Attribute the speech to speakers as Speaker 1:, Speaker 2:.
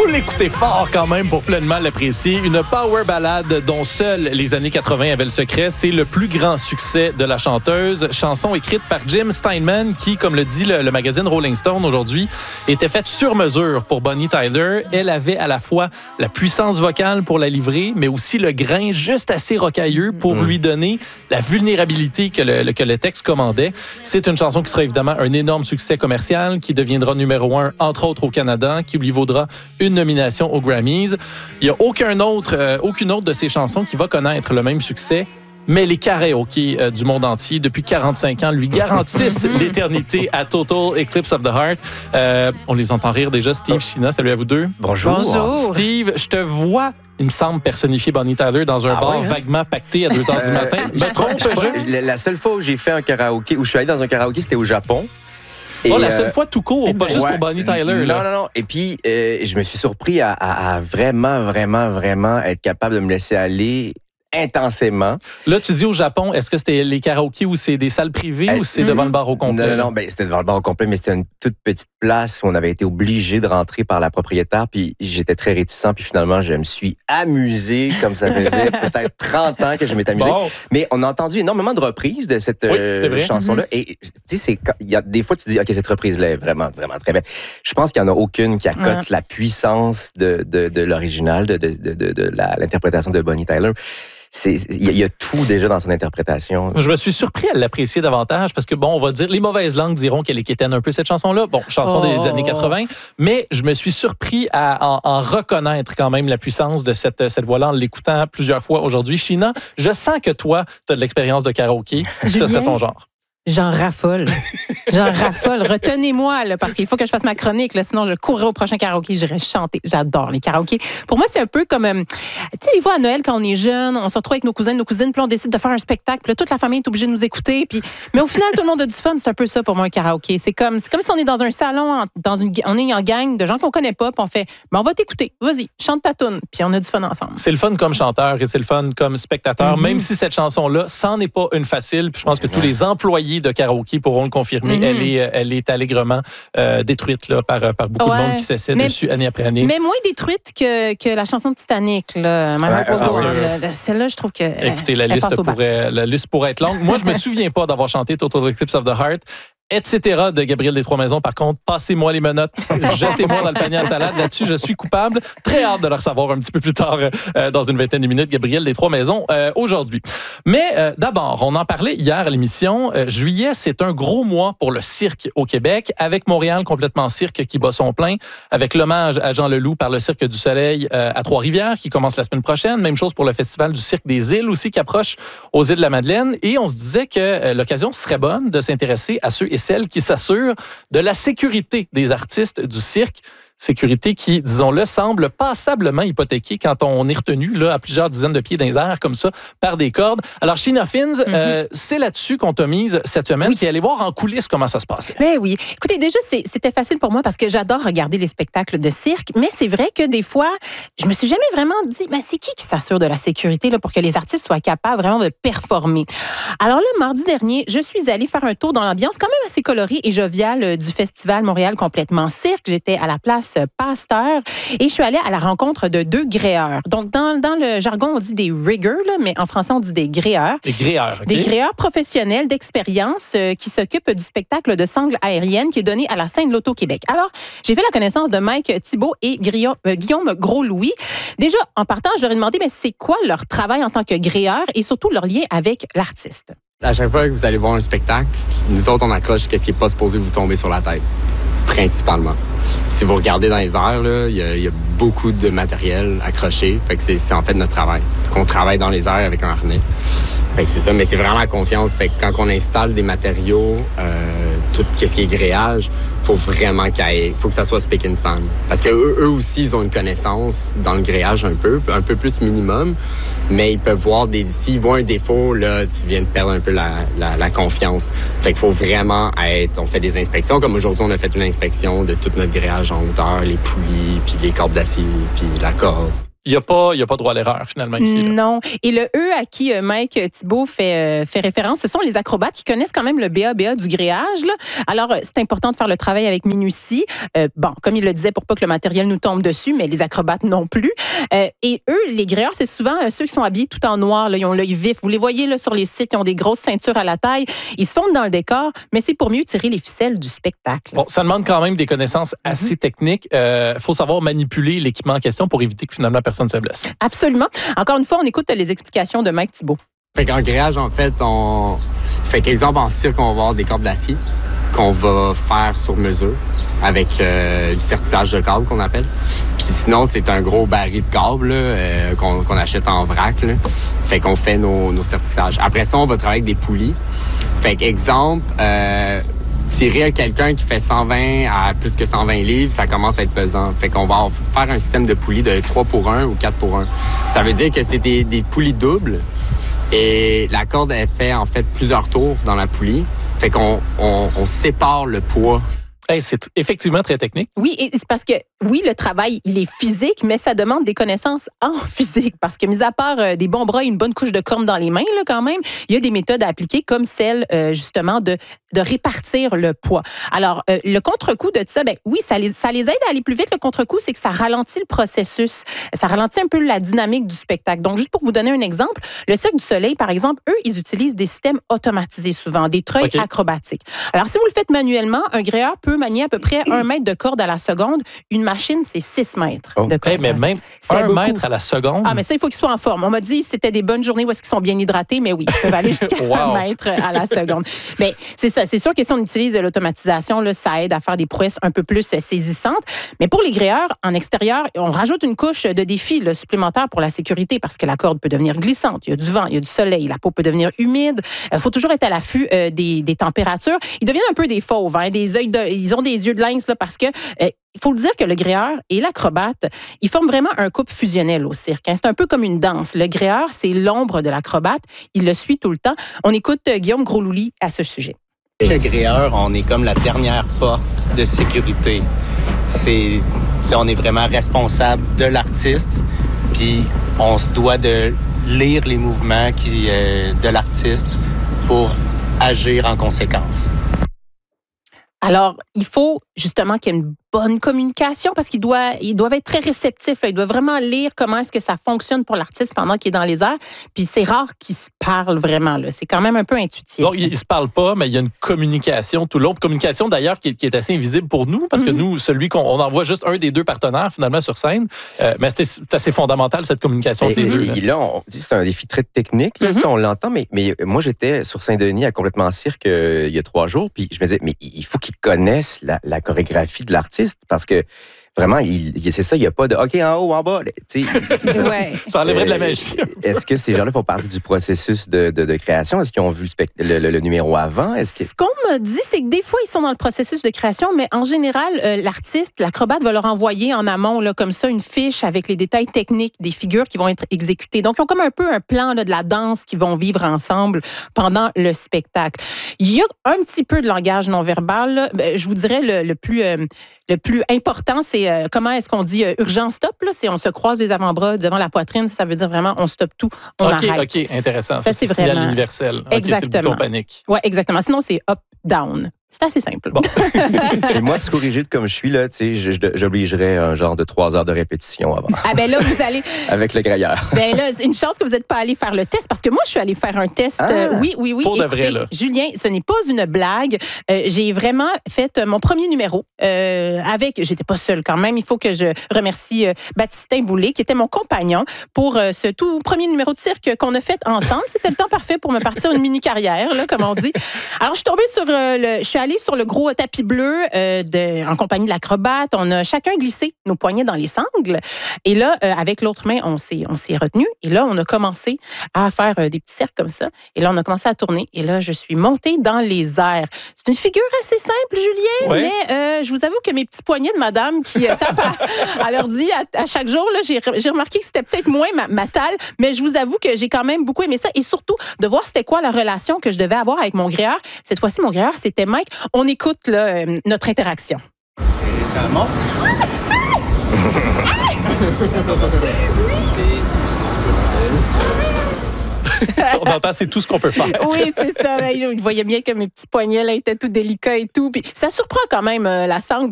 Speaker 1: l'écouter fort quand même pour pleinement l'apprécier. Une power ballade dont seules les années 80 avaient le secret. C'est le plus grand succès de la chanteuse. Chanson écrite par Jim Steinman qui, comme le dit le magazine Rolling Stone aujourd'hui, était faite sur mesure pour Bonnie Tyler. Elle avait à la fois la puissance vocale pour la livrer, mais aussi le grain juste assez rocailleux pour lui donner la vulnérabilité que le texte commandait. C'est une chanson qui sera évidemment un énorme succès commercial, qui deviendra numéro 1, entre autres au Canada, qui lui vaudra une nomination aux Grammys. Il n'y a aucune autre de ses chansons qui va connaître le même succès. Mais les karaokés du monde entier, depuis 45 ans, lui garantissent l'éternité à Total Eclipse of the Heart. On les entend rire déjà. Steve, Sheena, salut à vous deux.
Speaker 2: Bonjour.
Speaker 1: Steve, je te vois, il me semble, personnifier Bonnie Tyler dans un bar vaguement pacté à 2h du matin.
Speaker 2: La seule fois où j'ai fait un karaoké, où je suis allé dans un karaoké, c'était au Japon.
Speaker 1: La seule fois tout court, pas juste pour Bonnie Tyler.
Speaker 2: Non. Et puis, je me suis surpris à vraiment être capable de me laisser aller intensément.
Speaker 1: Là, tu dis au Japon, est-ce que c'était les karaokés ou c'est des salles privées ou c'est devant le bar au complet?
Speaker 2: Non, c'était devant le bar au complet, mais c'était une toute petite place où on avait été obligé de rentrer par la propriétaire, puis j'étais très réticent, puis finalement, je me suis amusé, comme ça faisait peut-être 30 ans que je m'étais amusé. Bon. Mais on a entendu énormément de reprises de cette chanson-là, et tu sais, il y a des fois, tu dis, OK, cette reprise-là est vraiment, vraiment très belle. Je pense qu'il n'y en a aucune qui accote la puissance de l'original, de l'interprétation de Bonnie Tyler. Il y a tout déjà dans son interprétation.
Speaker 1: Je me suis surpris à l'apprécier davantage parce que, on va dire, les mauvaises langues diront qu'elle équitaine un peu cette chanson-là. Bon, chanson des années 80, mais je me suis surpris à en reconnaître quand même la puissance de cette voix-là en l'écoutant plusieurs fois aujourd'hui. Sheena, je sens que toi, tu as de l'expérience de karaoké. Ça serait ton genre.
Speaker 3: J'en raffole. Retenez-moi, là, parce qu'il faut que je fasse ma chronique. Là, sinon, je courrai au prochain karaoké. J'irai chanter. J'adore les karaokés. Pour moi, c'est un peu comme... tu sais, des fois, à Noël, quand on est jeune, on se retrouve avec nos cousins, nos cousines, puis on décide de faire un spectacle. Puis là, toute la famille est obligée de nous écouter. Mais au final, tout le monde a du fun. C'est un peu ça pour moi, un karaoké. C'est comme si on est dans un salon, on est en gang de gens qu'on connaît pas, puis on fait, on va t'écouter. Vas-y, chante ta toune. Puis on a du fun ensemble.
Speaker 1: C'est le fun comme chanteur et c'est le fun comme spectateur. Même si cette chanson-là, ça n'est pas une facile. Puis je pense que tous les employés de karaoké pourront le confirmer. Elle est allègrement détruite là, par beaucoup de monde qui s'essaie dessus année après année.
Speaker 3: Mais moins détruite que la chanson de Titanic. Là. Celle-là, je trouve que.
Speaker 1: Écoutez, la liste pourrait être longue. Moi, je me souviens pas d'avoir chanté Total Eclipse of the Heart. Etc. de Gabriel des Trois-Maisons. Par contre, passez-moi les menottes, jetez-moi dans le panier à salade. Là-dessus, je suis coupable. Très hâte de le recevoir un petit peu plus tard dans une vingtaine de minutes, Gabriel des Trois-Maisons, aujourd'hui. Mais d'abord, on en parlait hier à l'émission. Juillet, c'est un gros mois pour le cirque au Québec, avec Montréal complètement cirque qui bat son plein, avec l'hommage à Jean Leloup par le Cirque du Soleil à Trois-Rivières qui commence la semaine prochaine. Même chose pour le Festival du Cirque des Îles aussi qui approche aux Îles de la Madeleine. Et on se disait que l'occasion serait bonne de s'intéresser à ceux et celles qui s'assurent de la sécurité des artistes du cirque. Sécurité qui, disons-le, semble passablement hypothéquée quand on est retenu là, à plusieurs dizaines de pieds dans les airs, comme ça, par des cordes. Alors, Sheena Fins, c'est là-dessus qu'on t'a mise cette semaine, puis aller voir en coulisses comment ça se passait.
Speaker 3: Ben oui. Écoutez, déjà, c'était facile pour moi parce que j'adore regarder les spectacles de cirque, mais c'est vrai que des fois, je me suis jamais vraiment dit, c'est qui s'assure de la sécurité là, pour que les artistes soient capables vraiment de performer? Alors là, mardi dernier, je suis allée faire un tour dans l'ambiance quand même assez colorée et joviale du Festival Montréal Complètement Cirque. J'étais à la place Pasteur et je suis allée à la rencontre de 2 gréeurs. Donc, dans le jargon, on dit des riggers, là, mais en français, on dit des gréeurs.
Speaker 1: Des gréeurs, OK.
Speaker 3: Des gréeurs professionnels d'expérience qui s'occupent du spectacle de sangle aérienne qui est donné à la scène Loto-Québec. Alors, j'ai fait la connaissance de Mike Thibault et Guillaume Gros-Louis. Déjà, en partant, je leur ai demandé, c'est quoi leur travail en tant que gréeur et surtout leur lien avec l'artiste?
Speaker 4: À chaque fois que vous allez voir un spectacle, nous autres, on accroche qu'est-ce qui n'est pas supposé vous tomber sur la tête, principalement. Si vous regardez dans les airs, il y a beaucoup de matériel accroché. Fait que c'est en fait notre travail. On travaille dans les airs avec un harnais. Fait que c'est ça, mais c'est vraiment la confiance. Fait que quand on installe des matériaux, tout ce qui est gréage, faut vraiment faut que ça soit spick and span. Parce que eux aussi, ils ont une connaissance dans le gréage un peu plus minimum, mais ils peuvent voir s'ils voient un défaut, là, tu viens de perdre un peu la confiance. Fait qu'il faut vraiment on fait des inspections. Comme aujourd'hui, on a fait une inspection de tout notre gréage en hauteur, les poulies, puis les cordes d'acier, puis la corde.
Speaker 1: Il n'y a pas droit à l'erreur, finalement, ici. Là.
Speaker 3: Non. Et le E à qui Mike Thibault fait référence, ce sont les acrobates qui connaissent quand même le BABA du gréage. Là. Alors, c'est important de faire le travail avec minutie. Comme il le disait, pour pas que le matériel nous tombe dessus, mais les acrobates non plus. Et eux, les gréeurs, c'est souvent ceux qui sont habillés tout en noir. Là, ils ont l'œil vif. Vous les voyez là, sur les sites, ils ont des grosses ceintures à la taille. Ils se fondent dans le décor, mais c'est pour mieux tirer les ficelles du spectacle.
Speaker 1: Bon, ça demande quand même des connaissances assez techniques. Faut savoir manipuler l'équipement en question pour éviter que finalement personne se blesse.
Speaker 3: Absolument. Encore une fois, on écoute les explications de Mike Thibault.
Speaker 4: Fait qu'en gréage, en fait, fait qu'exemple, en cirque, on va avoir des cordes d'acier qu'on va faire sur mesure avec du sertissage de câble qu'on appelle. Puis sinon, c'est un gros baril de câble là, qu'on achète en vrac. Là. Fait qu'on fait nos sertissages. Après ça, on va travailler avec des poulies. Fait qu'exemple, tirer à quelqu'un qui fait 120 à plus que 120 livres, ça commence à être pesant. Fait qu'on va faire un système de poulies de 3 pour 1 ou 4 pour 1. Ça veut dire que c'est des poulies doubles et la corde, elle fait en fait plusieurs tours dans la poulie. Fait qu'on sépare le poids.
Speaker 1: Hey, c'est effectivement très technique.
Speaker 3: Oui, et c'est parce que, oui, le travail, il est physique, mais ça demande des connaissances en physique. Parce que, mis à part des bons bras et une bonne couche de corne dans les mains, là, quand même, il y a des méthodes à appliquer, comme celle, justement, de répartir le poids. Alors, le contre-coup de ça, oui, ça les aide à aller plus vite. Le contre-coup, c'est que ça ralentit le processus. Ça ralentit un peu la dynamique du spectacle. Donc, juste pour vous donner un exemple, le Cirque du Soleil, par exemple, eux, ils utilisent des systèmes automatisés souvent, des treuils acrobatiques. Alors, si vous le faites manuellement, un gréeur peut manier à peu près 1 mètre de corde à la seconde. Une machine, c'est 6 mètres de corde.
Speaker 1: Mais même 1 mètre à la seconde?
Speaker 3: Ah, mais ça, il faut qu'ils soient en forme. On m'a dit que c'était des bonnes journées où est-ce qu'ils sont bien hydratés, mais oui, ils peuvent aller jusqu'à 1 mètre à la seconde. Mais c'est ça. C'est sûr que si on utilise de l'automatisation, là, ça aide à faire des prouesses un peu plus saisissantes. Mais pour les gréeurs, en extérieur, on rajoute une couche de défi supplémentaire pour la sécurité parce que la corde peut devenir glissante. Il y a du vent, il y a du soleil, la peau peut devenir humide. Il faut toujours être à l'affût des températures. Ils deviennent un peu des fauves, hein, ils ont des yeux de lynx là, parce que il faut le dire que le gréeur et l'acrobate, ils forment vraiment un couple fusionnel au cirque. Hein. C'est un peu comme une danse. Le gréeur, c'est l'ombre de l'acrobate. Il le suit tout le temps. On écoute Guillaume Grosloulis à ce sujet.
Speaker 5: Le gréeur, on est comme la dernière porte de sécurité. On est vraiment responsable de l'artiste, puis on se doit de lire les mouvements de l'artiste pour agir en conséquence.
Speaker 3: Alors, il faut justement qu'il y ait une bonne communication parce qu'ils doivent être très réceptifs. Là. Ils doivent vraiment lire comment est-ce que ça fonctionne pour l'artiste pendant qu'il est dans les airs. Puis c'est rare qu'ils se parlent vraiment. Là. C'est quand même un peu intuitif.
Speaker 1: Bon, ils se parlent pas, mais il y a une communication tout long. Communication d'ailleurs qui est assez invisible pour nous parce que nous, celui qu'on envoie juste un des deux partenaires finalement sur scène. Mais c'est assez fondamental cette communication entre les deux.
Speaker 2: Là, on dit que c'est un défi très technique. Là, ça, on l'entend. Mais moi, j'étais sur Saint-Denis à Complètement Cirque il y a 3 jours. Puis je me disais, mais il faut qu'ils connaissent la chorégraphie de l'artiste parce que vraiment, c'est ça, il n'y a pas de OK en haut, en bas.
Speaker 3: Ouais.
Speaker 1: Ça enlèverait de la magie.
Speaker 2: Est-ce que ces gens-là font partie du processus de création? Est-ce qu'ils ont vu le numéro avant?
Speaker 3: Ce qu'on me dit, c'est que des fois, ils sont dans le processus de création, mais en général, l'artiste, l'acrobate va leur envoyer en amont, là, comme ça, une fiche avec les détails techniques des figures qui vont être exécutées. Donc, ils ont comme un peu un plan là, de la danse qu'ils vont vivre ensemble pendant le spectacle. Il y a un petit peu de langage non-verbal. Là. Je vous dirais le plus important, c'est comment est-ce qu'on dit urgent stop. Là, c'est on se croise les avant-bras devant la poitrine. Ça veut dire vraiment on stoppe tout, on arrête.
Speaker 1: OK, intéressant.
Speaker 3: Ça, c'est
Speaker 1: signal
Speaker 3: vraiment
Speaker 1: universel.
Speaker 3: Exactement.
Speaker 1: C'est le bouton panique.
Speaker 3: Oui, exactement. Sinon, c'est up, down. C'est assez simple.
Speaker 1: Bon.
Speaker 2: Et moi, psychorigide comme je suis, là, j'obligerais un genre de 3 heures de répétition avant.
Speaker 3: Ah ben là, vous allez...
Speaker 2: Avec le gréeur.
Speaker 3: Ben là, c'est une chance que vous n'êtes pas allé faire le test, parce que moi, je suis allée faire un test. Oui.
Speaker 1: Pour de
Speaker 3: Écoutez,
Speaker 1: vrai, là.
Speaker 3: Julien, ce n'est pas une blague. J'ai vraiment fait mon premier numéro j'étais pas seule quand même. Il faut que je remercie Baptistin Boulay, qui était mon compagnon pour ce tout premier numéro de cirque qu'on a fait ensemble. C'était le temps parfait pour me partir une mini-carrière, là, comme on dit. Alors, je suis tombée sur je suis allée sur le gros tapis bleu en compagnie de l'acrobate. On a chacun glissé nos poignets dans les sangles. Et là, avec l'autre main, on s'est retenu. Et là, on a commencé à faire des petits cercles comme ça. Et là, on a commencé à tourner. Et là, je suis montée dans les airs. C'est une figure assez simple, Julien, mais je vous avoue que mes petits poignets de madame qui tapent à l'ordi à chaque jour, là, j'ai remarqué que c'était peut-être moins ma talle, mais je vous avoue que j'ai quand même beaucoup aimé ça. Et surtout, de voir c'était quoi la relation que je devais avoir avec mon gréeur. Cette fois-ci, mon gréeur, c'était Mike. On écoute là, notre interaction.
Speaker 5: Et ça monte.
Speaker 1: On entend, c'est tout ce qu'on peut faire.
Speaker 3: Oui, c'est ça. Il voyait bien que mes petits poignets là, étaient tout délicats et tout. Puis ça surprend quand même la sangle.